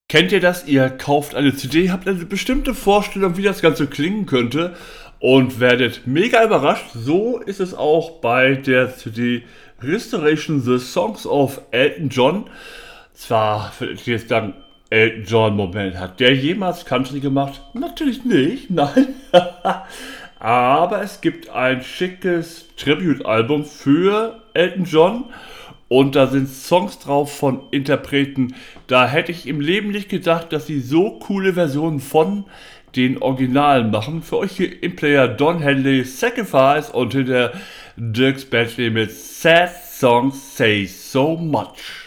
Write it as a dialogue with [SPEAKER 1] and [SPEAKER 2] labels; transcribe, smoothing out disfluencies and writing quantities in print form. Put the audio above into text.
[SPEAKER 1] Kennt ihr das? Ihr kauft eine CD, habt eine bestimmte Vorstellung, wie das Ganze klingen könnte und werdet mega überrascht. So ist es auch bei der CD Restoration The Songs of Elton John. Zwar würde ich jetzt sagen, Elton John, Moment, hat der jemals Country gemacht? Natürlich nicht, nein. Aber es gibt ein schickes Tribute-Album für Elton John und da sind Songs drauf von Interpreten. Da hätte ich im Leben nicht gedacht, dass sie so coole Versionen von den Originalen machen. Für euch hier im Player Don Henley Sacrifice und hinter Dirks Bentley mit Sad Songs Say So Much.